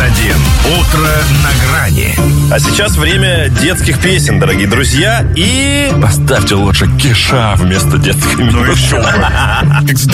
Утро на грани. А сейчас время детских песен, дорогие друзья. И поставьте лучше Кеша вместо детской мелодии. Ну еще бы.